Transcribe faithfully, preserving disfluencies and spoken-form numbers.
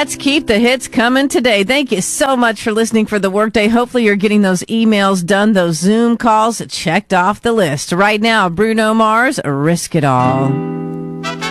Let's keep the hits coming today. Thank you so much for listening for the workday. Hopefully you're getting those emails done, those Zoom calls checked off the list. Right now, Bruno Mars, Risk It All.